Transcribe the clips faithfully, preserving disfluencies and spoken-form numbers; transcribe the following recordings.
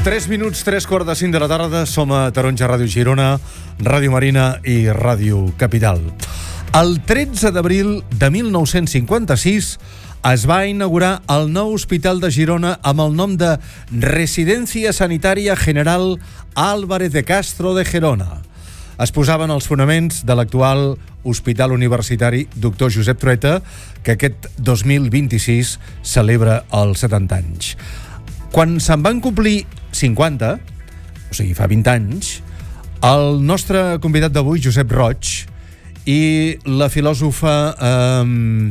tres minuts, tres quarts de cinc de la tarda, som a Taronja, Ràdio Girona, Ràdio Marina i Ràdio Capital. El tretze d'abril de mil nou-cents cinquanta-sis es va inaugurar el nou hospital de Girona amb el nom de Residencia Sanitaria General Álvarez de Castro de Gerona. Es posaven els fonaments de l'actual Hospital Universitari Doctor Josep Trueta, que aquest dos mil vint-i-sis celebra els setanta anys. Quan se'n van complir cinquanta, o sigui, fa vint anys, el nostre convidat d'avui, Josep Roig, i la filòsofa... Eh,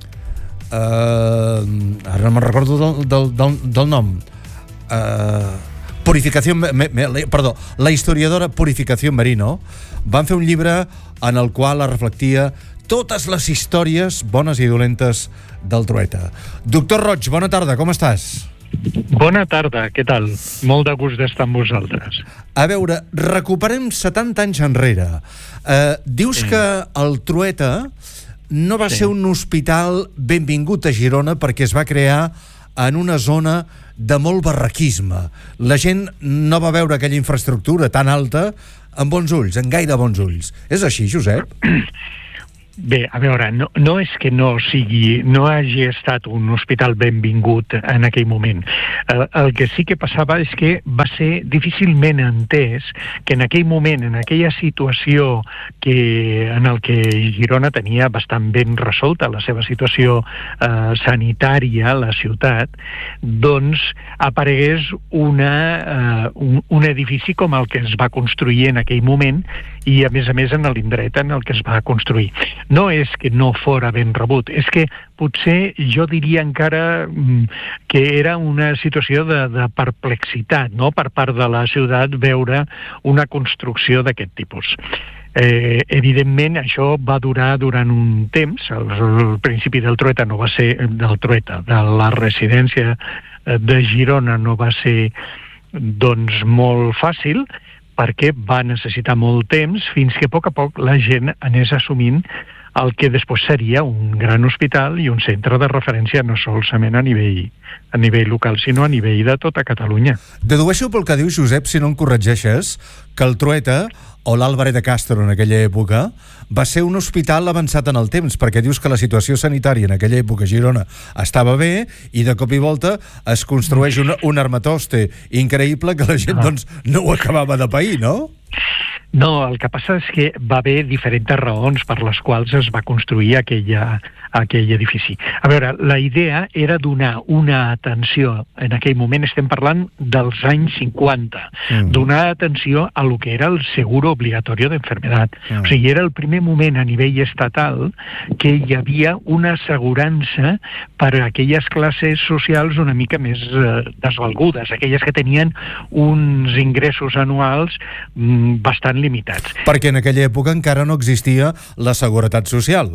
eh, ara no me'n recordo del, del, del, del nom. Eh, Purificació... Me, me, perdó, la historiadora Purificació Merino van fer un llibre en el qual es reflectia totes les històries bones i dolentes del Trueta. Doctor Roig, bona tarda, com estàs? Bona tarda, què tal? Molt de gust d'estar amb vosaltres. A veure, recuperem setanta anys enrere. Eh, dius sí. que el Trueta no va sí. ser un hospital benvingut a Girona perquè es va crear en una zona de molt barraquisme. La gent no va veure aquella infraestructura tan alta amb bons ulls, en gaire bons ulls. És així, Josep? Bé, a veure, no, no és que no sigui, no hagi estat un hospital benvingut en aquell moment. El, el que sí que passava és que va ser difícilment entès que en aquell moment, en aquella situació que, en el que Girona tenia bastant ben resolta la seva situació eh, sanitària a la ciutat, doncs aparegués una, eh, un, un edifici com el que es va construir en aquell moment i, a més a més, en l'indret en el que es va construir. No és que no fora ben rebut, és que potser jo diria encara que era una situació de, de perplexitat, no?, per part de la ciutat veure una construcció d'aquest tipus. Eh, evidentment, això va durar durant un temps. El, el principi del Trueta no va ser... del Trueta, de la residència de Girona no va ser, doncs, molt fàcil, perquè va necessitar molt temps fins que a poc a poc la gent anés assumint el que després seria un gran hospital i un centre de referència no solament a nivell, a nivell local, sinó a nivell de tota Catalunya. Dedueixo pel que dius, Josep, si no em corregeixes, que el Trueta, o l'Álvarez de Castro en aquella època, va ser un hospital avançat en el temps, perquè dius que la situació sanitària en aquella època a Girona estava bé i de cop i volta es construeix un, un armatoste increïble que la gent, doncs, no ho acabava de pair, no? No, el que passa és que va haver diferents raons per les quals es va construir aquella, aquell edifici. A veure, la idea era donar una atenció, en aquell moment estem parlant dels anys cinquanta, mm. donar atenció a lo que era el seguro obligatorio d'enfermedad. Mm. O sigui, era el primer moment a nivell estatal que hi havia una assegurança per a aquelles classes socials una mica més eh, desvalgudes, aquelles que tenien uns ingressos anuals mm, bastant limitats. Perquè en aquella època encara no existia la seguretat social.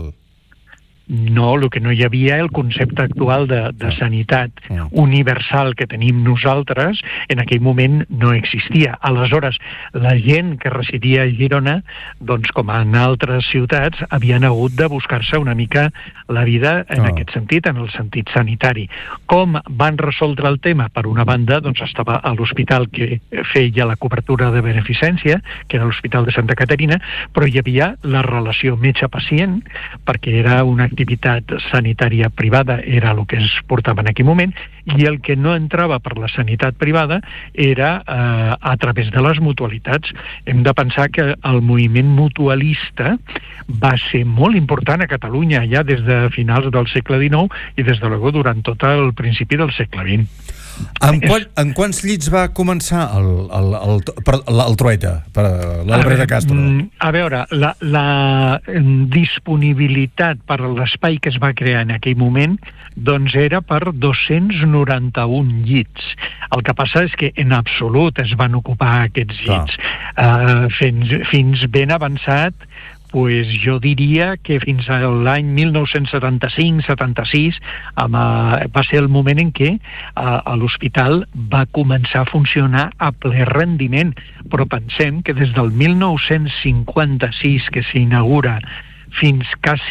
No, el que no hi havia, el concepte actual de, de sanitat universal que tenim nosaltres, en aquell moment no existia. Aleshores, la gent que residia a Girona, doncs com en altres ciutats, havien hagut de buscar-se una mica la vida en oh. aquest sentit, en el sentit sanitari. Com van resoldre el tema? Per una banda, doncs estava a l'hospital que feia la cobertura de beneficència, que era l'Hospital de Santa Caterina, però hi havia la relació metge-pacient, perquè era una activitat sanitària privada, era el que es portava en aquell moment, i el que no entrava per la sanitat privada era eh, a través de les mutualitats. Hem de pensar que el moviment mutualista va ser molt important a Catalunya ja des de finals del segle dinou i des de luego durant tot el principi del segle vint. En, quan, en quants llits va començar el, el, el, el, el Trueta, per l'Álvarez de Castro? A veure, la, la disponibilitat per a l'espai que es va crear en aquell moment doncs era per dos-cents noranta-un llits. El que passa és que en absolut es van ocupar aquests llits. Uh, fins, fins ben avançat, pues jo diria que fins a l'any mil nou-cents setanta-cinc setanta-sis amb, uh, va ser el moment en què uh, l'hospital va començar a funcionar a ple rendiment. Però pensem que des del mil nou-cents cinquanta-sis, que s'inaugura, fins quasi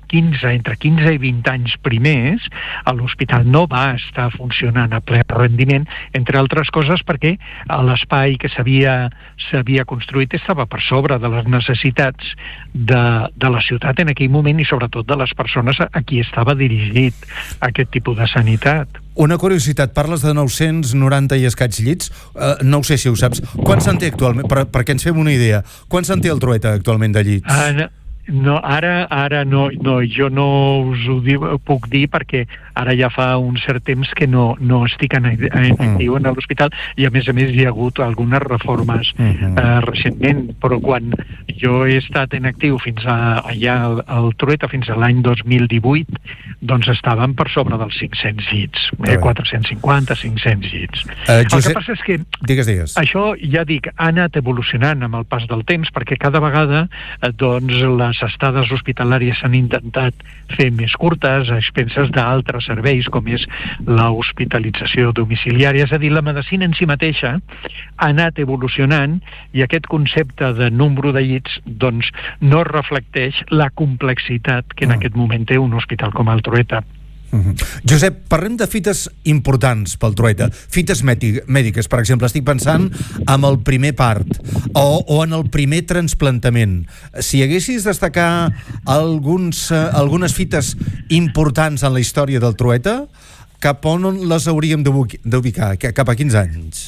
quinze, entre quinze i vint anys primers, l'hospital no va estar funcionant a ple rendiment, entre altres coses perquè l'espai que s'havia s'havia construït estava per sobre de les necessitats de, de la ciutat en aquell moment i sobretot de les persones a qui estava dirigit aquest tipus de sanitat. Una curiositat, parles de nou-cents noranta i escaig llits, uh, no ho sé si ho saps. Quants en té actualment? Per, perquè ens fem una idea. Quants en té el Trueta actualment de llits? Ah, no. No, ara, ara no, no, jo no us ho diu, puc dir perquè ara ja fa un cert temps que no, no estic en, en actiu en l'hospital i a més a més hi ha hagut algunes reformes uh-huh. eh, recentment, però quan jo he estat en actiu fins a, allà al, al Trueta fins a l'any dos mil divuit, doncs estàvem per sobre dels cinc-cents llits, eh, quatre-cents cinquanta, cinc-cents llits. Uh, Josep... El que passa és que digues, digues. Això, ja dic, ha anat evolucionant amb el pas del temps perquè cada vegada eh, doncs les estades hospitalàries s'han intentat fer més curtes a expenses d'altres serveis com és l'hospitalització domiciliària, és a dir, la medicina en si mateixa ha anat evolucionant i aquest concepte de nombre de llits doncs no reflecteix la complexitat que en mm. aquest moment té un hospital com el Trueta. Uh-huh. Josep, parlem de fites importants pel Trueta, fites mèdiques, per exemple, estic pensant en el primer part o, o en el primer trasplantament. Si haguessis destacar alguns, uh, algunes fites importants en la història del Trueta, cap on les hauríem d'ubicar? Cap a quins anys?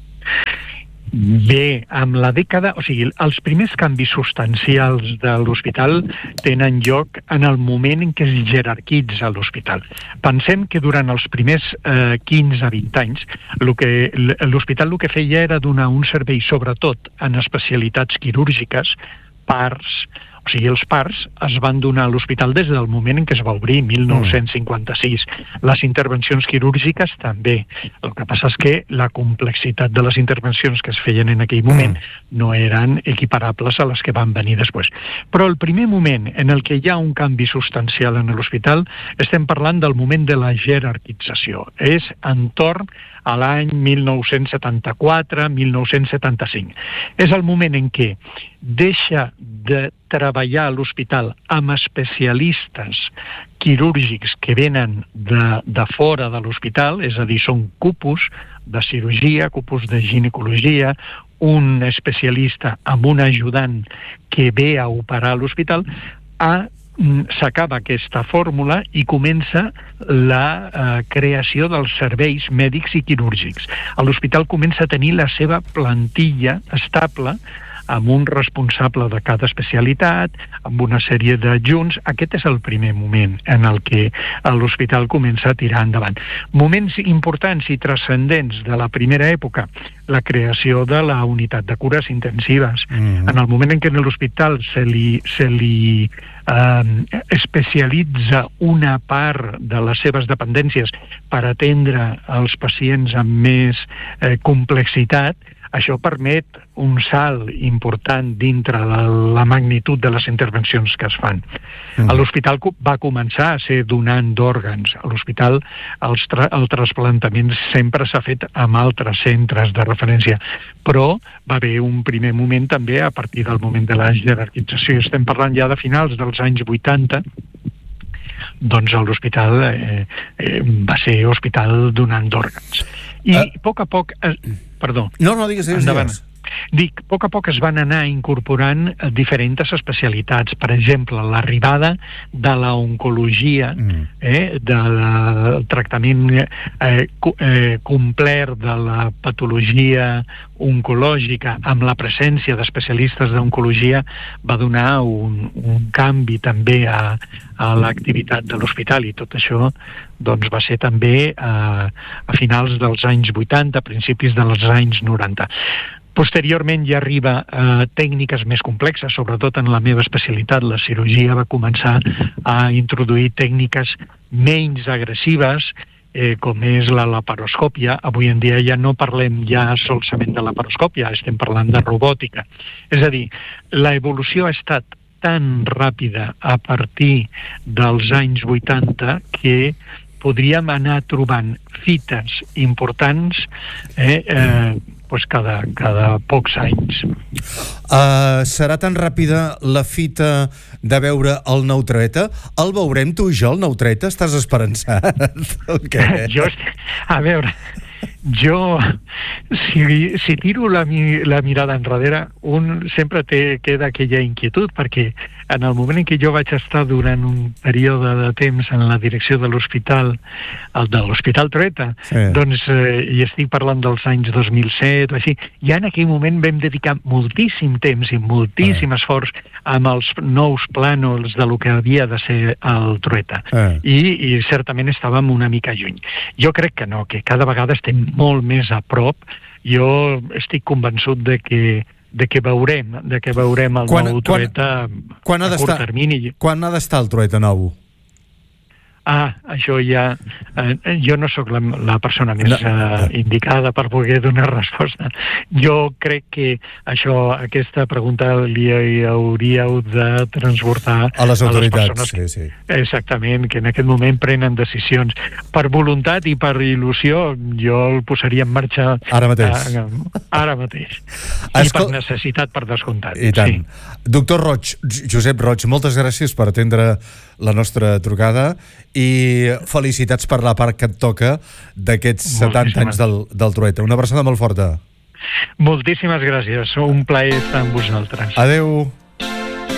Bé, amb la dècada, o sigui, els primers canvis substancials de l'hospital tenen lloc en el moment en què es jerarquitza l'hospital. Pensem que durant els primers eh, quinze a vint anys l'hospital el que feia era donar un servei sobretot en especialitats quirúrgiques, parts. O sigui, els parts es van donar a l'hospital des del moment en què es va obrir, mil nou-cents cinquanta-sis. Les intervencions quirúrgiques també. El que passa és que la complexitat de les intervencions que es feien en aquell moment no eren equiparables a les que van venir després. Però el primer moment en el que hi ha un canvi substancial en l'hospital, estem parlant del moment de la jerarquització. És entorn a l'any mil nou-cents setanta-quatre mil nou-cents setanta-cinc. És el moment en què deixa de treballar a l'hospital amb especialistes quirúrgics que venen de, de fora de l'hospital, és a dir, són cupos de cirurgia, cupos de ginecologia, un especialista amb un ajudant que ve a operar a l'hospital, a s'acaba aquesta fórmula i comença la eh, creació dels serveis mèdics i quirúrgics. L'hospital comença a tenir la seva plantilla estable amb un responsable de cada especialitat, amb una sèrie d'adjunts. Aquest és el primer moment en el que l'hospital comença a tirar endavant. Moments importants i transcendents de la primera època, la creació de la unitat de cures intensives. Mm-hmm. En el moment en què a l'hospital se li, se li eh, especialitza una part de les seves dependències per atendre els pacients amb més eh, complexitat, això permet un salt important dintre de la magnitud de les intervencions que es fan. Mm. L'hospital va començar a ser donant d'òrgans. A l'hospital els tra el trasplantament sempre s'ha fet amb altres centres de referència, però va haver un primer moment també a partir del moment de la jerarquització. Estem parlant ja de finals dels anys vuitanta, doncs l'hospital eh, eh, va ser hospital donant d'òrgans. I a uh, poc a poc... Eh, perdó. No, no, digues, digues, digues. Dic, a poc a poc es van anar incorporant diferents especialitats. Per exemple, l'arribada de la oncologia, mm. eh, del tractament eh, eh, complet de la patologia oncològica amb la presència d'especialistes d'oncologia va donar un, un canvi també a, a l'activitat de l'hospital, i tot això doncs, va ser també a, a finals dels anys vuitanta, principis dels anys noranta. Posteriorment ja arriba eh, tècniques més complexes, sobretot en la meva especialitat, la cirurgia va començar a introduir tècniques menys agressives, eh, com és la laparoscòpia. Avui en dia ja no parlem ja solament de laparoscòpia, estem parlant de robòtica. És a dir, la evolució ha estat tan ràpida a partir dels anys vuitanta que podríem anar trobant fites importants eh, eh, pues, cada, cada pocs anys. Uh, serà tan ràpida la fita de veure el nou Trueta? El veurem tu i jo, el nou Trueta? Estàs esperançat? Okay. Jo, a veure, jo, si, si tiro la, mi, la mirada enrere, un sempre té, queda aquella inquietud, perquè en el moment en què jo vaig estar durant un període de temps en la direcció de l'hospital, el de l'Hospital Trueta, sí. doncs, eh, i estic parlant dels anys dos mil set o així, ja en aquell moment vam dedicar moltíssim temps i moltíssim ah. esforç amb els nous plànols de lo que havia de ser el Trueta. Ah. I, I certament estàvem una mica lluny. Jo crec que no, que cada vegada estem molt més a prop. Jo estic convençut de que de que veurem, de que veurem el quan, nou Trueta quan, quan a curt termini. Quan ha d'estar el Trueta nou? Ah, això ja... Eh, jo no sóc la, la persona més no. eh, indicada per poder donar resposta. Jo crec que això, aquesta pregunta li hauríeu de transbordar a les autoritats. A les sí, sí. Que, exactament, que en aquest moment prenen decisions. Per voluntat i per il·lusió, jo el posaria en marxa... Ara mateix. A, a, ara mateix. I Escol... per necessitat, per descomptat. I tant. Sí. Doctor Roig, Josep Roig, moltes gràcies per atendre la nostra trucada i felicitats per la part que et toca d'aquests setanta anys del, del Trueta. Una abraçada molt forta. Moltíssimes gràcies. Un plaer estar amb vosaltres. Adeu.